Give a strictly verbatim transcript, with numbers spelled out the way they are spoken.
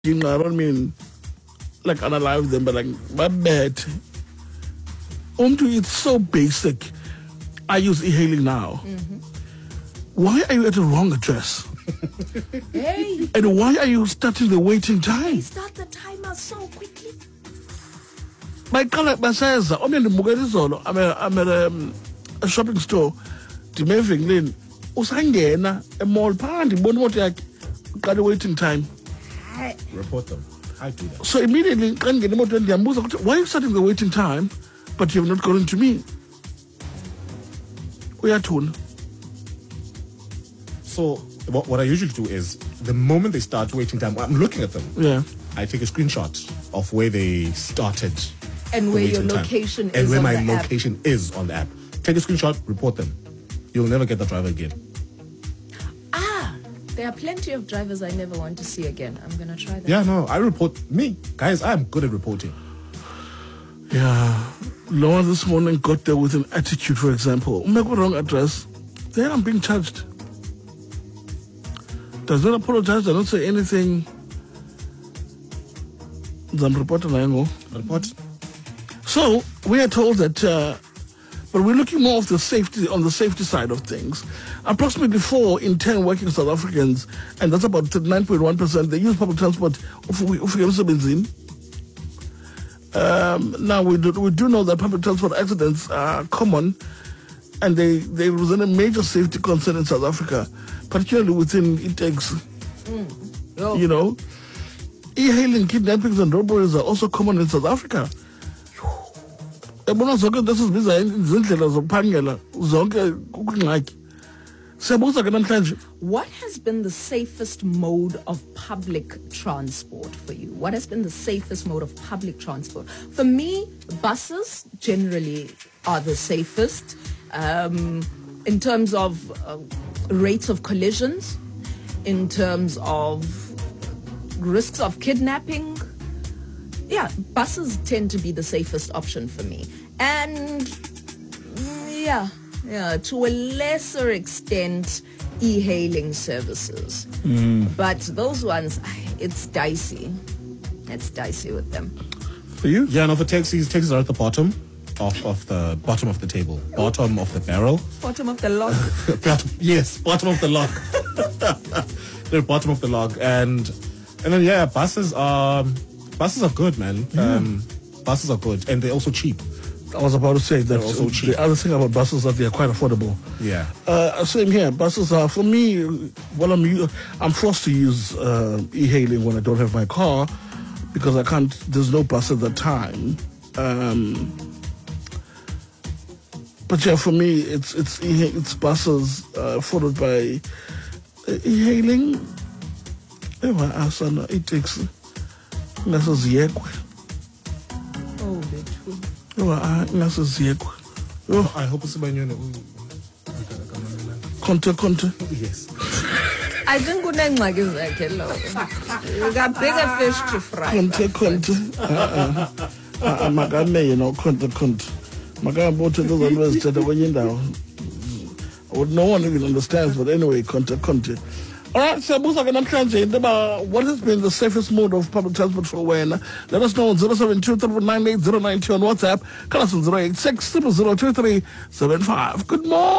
I don't mean like analyze them, but like, my bad. Umtu, it's so basic. I use e-hailing now. Mm-hmm. Why are you at the wrong address? Hey. And why are you starting the waiting time? They start the timer so quickly. My colleague says, I'm in the Mugarizolo. I'm at, I'm at um, a shopping store. Dimeving Lane. Usangena, a mall party, one more like, got a waiting time. Report them. I do that. So immediately, why are you starting the waiting time, but you're not going to me? We are tuned. So what, what I usually do is, the moment they start waiting time, I'm looking at them. Yeah. I take a screenshot of where they started. And where your time. location and is where on my the location app. is on the app. Take a screenshot, report them. You'll never get the driver again. Ah, there are plenty of drivers I never want to see again. I'm going to try that. Yeah, no, I report me. Guys, I'm good at reporting. Yeah. Laura this morning got there with an attitude, for example. Make a wrong address. Then I'm being charged. Does not apologize, does not say anything. I'm reporting. Report. So we are told that, uh, but we're looking more of the safety on the safety side of things. Approximately four in ten working South Africans, and that's about nine point one percent, they use public transport. Um, now we do, we do know that public transport accidents are common, and they they present a major safety concern in South Africa, particularly within e-taxi. Mm. Oh. You know, e-hailing, kidnappings, and robberies are also common in South Africa. What has been the safest mode of public transport for you? What has been the safest mode of public transport? For me, buses generally are the safest um, in terms of uh, rates of collisions, in terms of risks of kidnapping. Yeah, buses tend to be the safest option for me. And yeah, yeah, to a lesser extent, e-hailing services. Mm. But those ones, it's dicey. It's dicey with them. For you? Yeah, no, for taxis, taxis are at the bottom of, of the bottom of the table, bottom of the barrel. Bottom of the log. Yes, bottom of the log. They're bottom of the log, and and then yeah, buses are buses are good, man. Yeah. Um, buses are good, and they're also cheap. I was about to say that They're also cheap. the other thing about buses is that they are quite affordable. Yeah. Uh, same here. Buses are, for me, well, I'm I'm forced to use uh, e-hailing when I don't have my car because I can't. There's no bus at the time. Um, but yeah, for me, it's it's e it's buses uh, followed by uh, e-hailing. Ewa asana it takes ngasoziyekwe. Oh, bethu. Oh, I hope it's about Conte, Conte. Yes. I think kunengxaki zakhe lo. You got bigger fish to fry. Conte, Conte. Uh-uh. Uh-uh, magame, you know, Conte, Conte. Magame, both of those always said when you down. No one even understands, but anyway, Conte, Conte. All right, so what has been the safest mode of public transport for when? Let us know on zero seven two three nine eight zero nine two on WhatsApp. Call us on zero eight six zero zero two three seven five. Good morning.